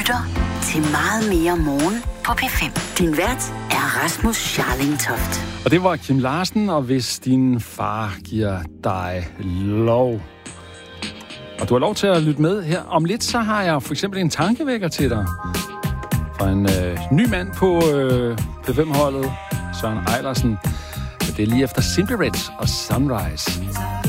lytter til Meget mere morgen på P5. Din vært er Rasmus Scharling-Toft. Og det var Kim Larsen, og hvis din far giver dig lov. Og du har lov til at lytte med her. Om lidt, så har jeg for eksempel en tankevækker til dig. Fra en ny mand på P5-holdet, Søren Eilersen. Det er lige efter Simply Red og Sunrise.